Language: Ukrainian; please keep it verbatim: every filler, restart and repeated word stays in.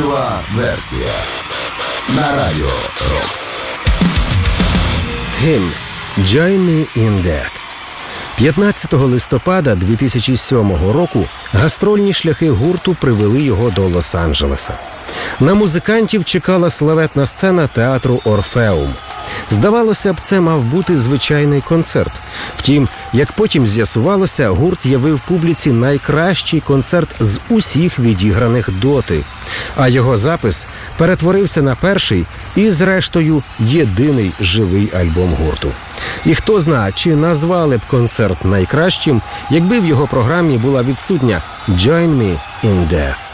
Жива версія на Радіо Рокс. Him. Join Me in That. п'ятнадцятого листопада дві тисячі сьомого року гастрольні шляхи гурту привели його до Лос-Анджелеса. На музикантів чекала славетна сцена театру «Орфеум». Здавалося б, це мав бути звичайний концерт. Втім, як потім з'ясувалося, гурт явив публіці найкращий концерт з усіх відіграних доти. А його запис перетворився на перший і, зрештою, єдиний живий альбом гурту. І хто зна, чи назвали б концерт найкращим, якби в його програмі була відсутня «Join Me in Death».